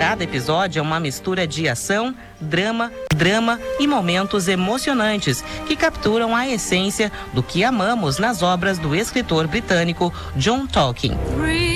Cada episódio é uma mistura de ação, drama e momentos emocionantes que capturam a essência do que amamos nas obras do escritor britânico John Tolkien.